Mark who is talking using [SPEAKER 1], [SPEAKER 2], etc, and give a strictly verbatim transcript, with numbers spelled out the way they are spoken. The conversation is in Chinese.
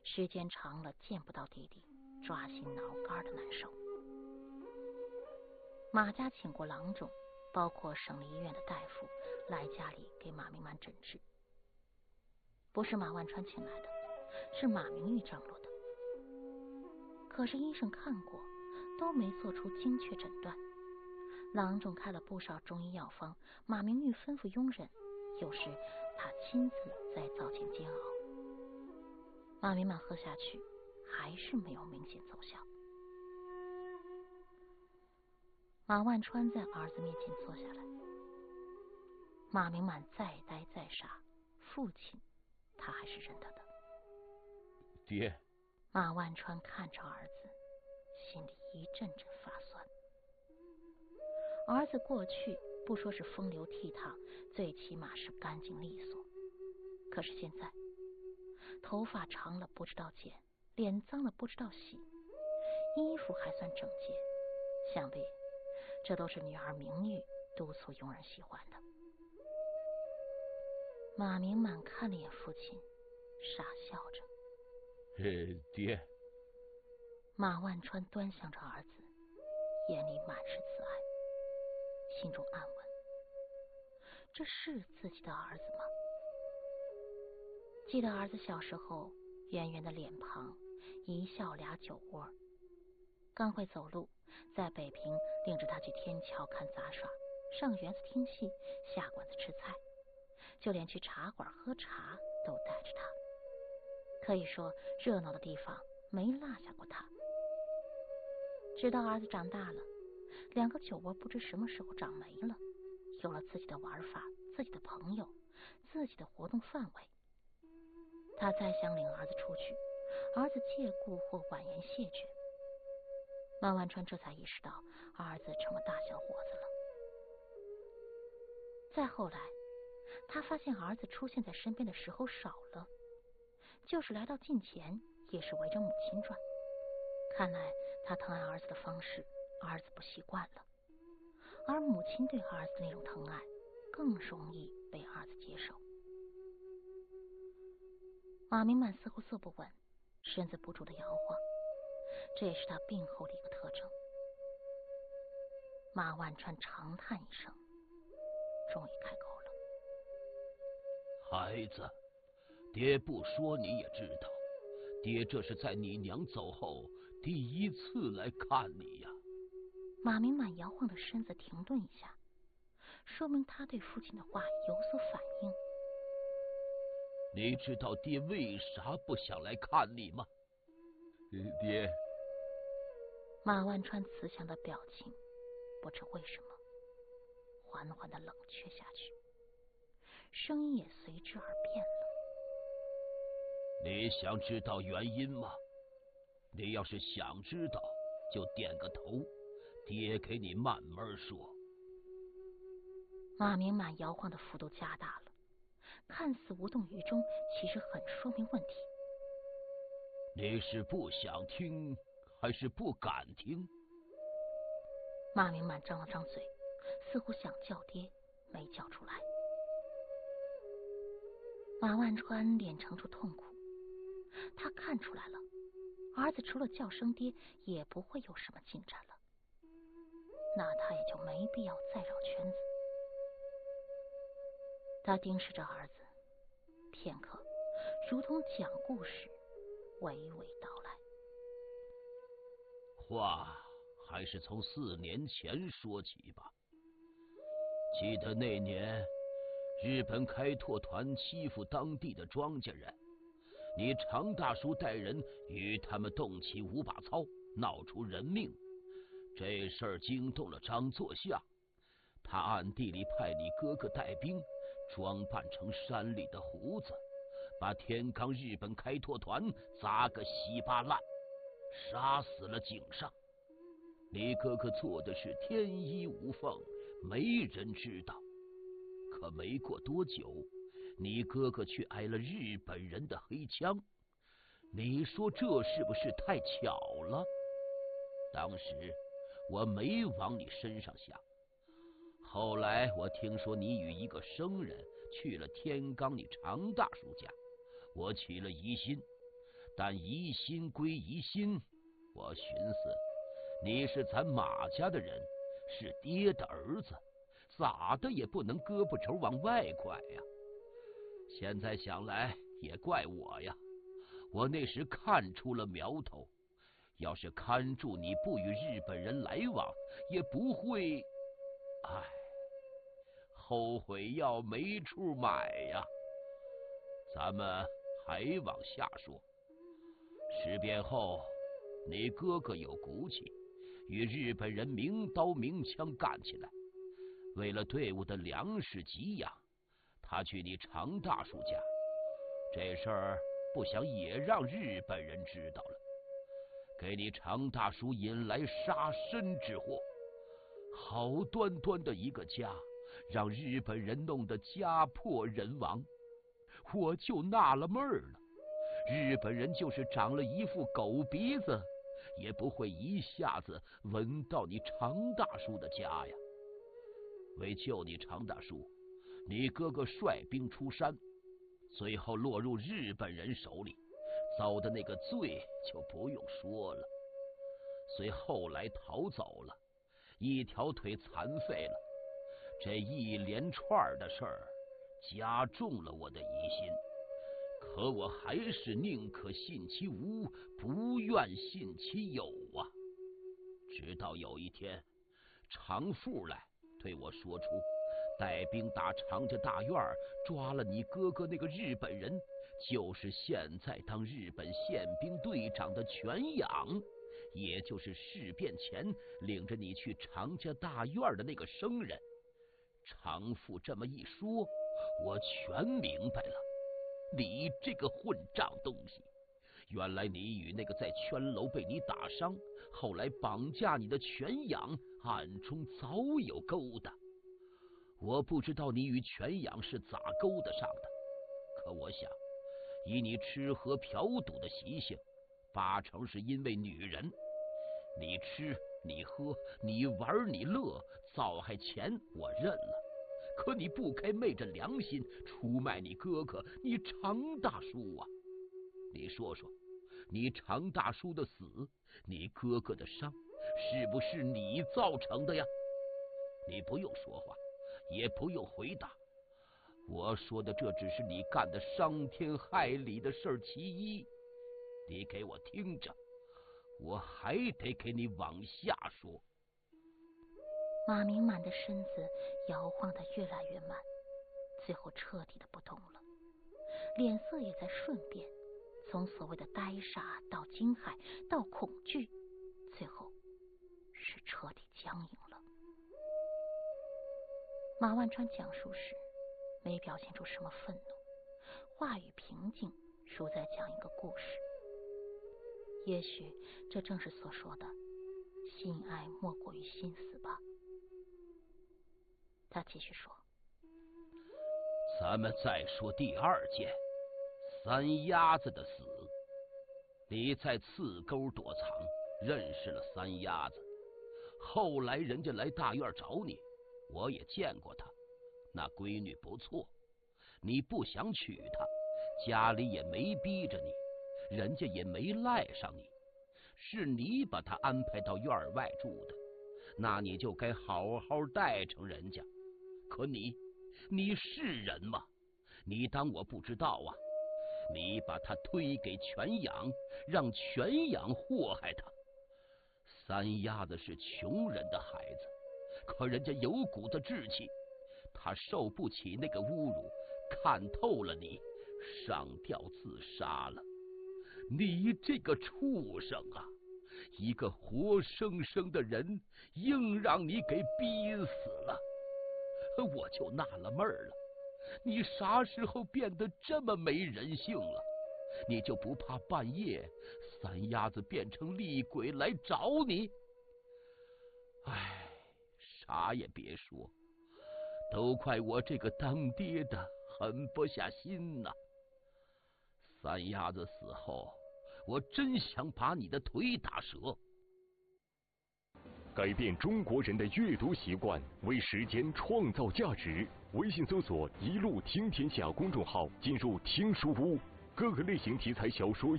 [SPEAKER 1] 时间长了见不到弟弟，抓心挠肝的难受。马家请过郎中，包括省立医院的大夫来家里给马明满诊治。不是马万川请来的，是马明玉张罗的。可是医生看过，都没做出精确诊断。郎中开了不少中医药方，马明玉吩咐佣人，有时他亲自在灶前煎熬。马明满喝下去，还是没有明显奏效。马万川在儿子面前坐下来，马明满再呆再傻，父亲他还是认得的。
[SPEAKER 2] 爹。
[SPEAKER 1] 马万川看着儿子，心里一阵阵发酸。儿子过去不说是风流倜傥，最起码是干净利索。可是现在，头发长了不知道剪，脸脏了不知道洗，衣服还算整洁，想必这都是女儿明玉督促佣人喜欢的。马明满看了眼父亲，傻笑着。
[SPEAKER 2] 呃，爹。
[SPEAKER 1] 马万川端详着儿子，眼里满是慈爱，心中暗问：这是自己的儿子吗？记得儿子小时候圆圆的脸庞，一笑俩酒窝，刚会走路，在北平领着他去天桥看杂耍，上园子听戏，下馆子吃菜，就连去茶馆喝茶都带着他。可以说热闹的地方没落下过他。直到儿子长大了，两个酒窝不知什么时候长没了，有了自己的玩法，自己的朋友，自己的活动范围。他再想领儿子出去，儿子借故或婉言谢绝。马万川这才意识到儿子成了大小伙子了。再后来，他发现儿子出现在身边的时候少了，就是来到近前也是围着母亲转。看来他疼爱儿子的方式，儿子不习惯了，而母亲对儿子的那种疼爱更容易被儿子接受。马明满似乎坐不稳，身子不住地摇晃，这也是他病后的一个特征。马万川长叹一声，终于开口了：
[SPEAKER 2] 孩子，爹不说你也知道，爹这是在你娘走后第一次来看你呀。
[SPEAKER 1] 马明满摇晃的身子停顿一下，说明他对父亲的话有所反应。
[SPEAKER 2] 你知道爹为啥不想来看你吗？爹。
[SPEAKER 1] 马万川慈祥的表情不知为什么缓缓地冷却下去，声音也随之而变了。
[SPEAKER 2] 你想知道原因吗？你要是想知道，就点个头，爹给你慢慢说。
[SPEAKER 1] 马明满摇晃的幅度加大了，看似无动于衷，其实很说明问题。
[SPEAKER 2] 你是不想听，还是不敢听？
[SPEAKER 1] 马明满张了张嘴，似乎想叫爹，没叫出来。马万川脸呈出痛苦，他看出来了，儿子除了叫声爹，也不会有什么进展了，那他也就没必要再绕圈子。他盯视着儿子，片刻，如同讲故事，娓娓道来。
[SPEAKER 2] 话还是从四年前说起吧。记得那年，日本开拓团欺负当地的庄稼人，你常大叔带人与他们动起五把操，闹出人命。这事儿惊动了张作相，他暗地里派你哥哥带兵，装扮成山里的胡子，把天罡日本开拓团砸个稀巴烂，杀死了井上。你哥哥做的是天衣无缝，没人知道。可没过多久，你哥哥却挨了日本人的黑枪。你说这是不是太巧了？当时我没往你身上想，后来我听说你与一个生人去了天罡你常大叔家，我起了疑心。 但疑心归疑心，我寻思你是咱马家的人，是爹的儿子，咋的也不能胳膊肘往外拐呀。现在想来也怪我呀，我那时看出了苗头，要是看住你不与日本人来往，也不会……唉，后悔药没处买呀。咱们还往下说。事变后，你哥哥有骨气，与日本人明刀明枪干起来。为了队伍的粮食给养，他去你常大叔家，这事儿不想也让日本人知道了，给你常大叔引来杀身之祸。好端端的一个家，让日本人弄得家破人亡。我就纳了闷儿了，日本人就是长了一副狗鼻子，也不会一下子闻到你常大叔的家呀。为救你常大叔，你哥哥率兵出山，最后落入日本人手里，遭的那个罪就不用说了。虽后来逃走了，一条腿残废了，这一连串的事儿加重了我的疑心，可我还是宁可信其无，不愿信其有啊。直到有一天，常富来对我说出，带兵打常家大院，抓了你哥哥那个日本人，就是现在当日本宪兵队长的全养，也就是事变前领着你去常家大院的那个生人。常富这么一说，我全明白了。你这个混账东西，原来你与那个在圈楼被你打伤，后来绑架你的全养暗中早有勾搭。我不知道你与全养是咋勾搭上的，可我想以你吃喝嫖赌的习性，八成是因为女人。你吃你喝你玩你乐，造害钱我认了，可你不该昧着良心出卖你哥哥，你常大叔啊！你说说，你常大叔的死，你哥哥的伤，是不是你造成的呀？你不用说话，也不用回答，我说的这只是你干的伤天害理的事儿其一，你给我听着，我还得给你往下说。
[SPEAKER 1] 马明满的身子摇晃得越来越慢，最后彻底的不动了，脸色也在瞬变，从所谓的呆傻到惊骇到恐惧，最后是彻底僵硬了。马万川讲述时没表现出什么愤怒，话语平静，如在讲一个故事。也许这正是所说的心爱莫过于心死吧。他继续说，
[SPEAKER 2] 咱们再说第二件，三鸭子的死。你在刺沟躲藏，认识了三鸭子，后来人家来大院找你，我也见过她，那闺女不错，你不想娶她，家里也没逼着你，人家也没赖上你，是你把她安排到院外住的，那你就该好好待成人家。可你，你是人吗？你当我不知道啊？你把她推给全养，让全养祸害她。三鸭子是穷人的孩子，可人家有股子志气，他受不起那个侮辱，看透了你，上吊自杀了。你这个畜生啊，一个活生生的人，硬让你给逼死了。我就纳了闷儿了，你啥时候变得这么没人性了？你就不怕半夜三鸭子变成厉鬼来找你？唉，啥也别说，都怪我这个当爹的狠不下心呐。三鸭子死后，我真想把你的腿打折。
[SPEAKER 3] 改变中国人的阅读习惯，为时间创造价值。微信搜索“一路听天下”公众号，进入听书屋，各个类型题材小说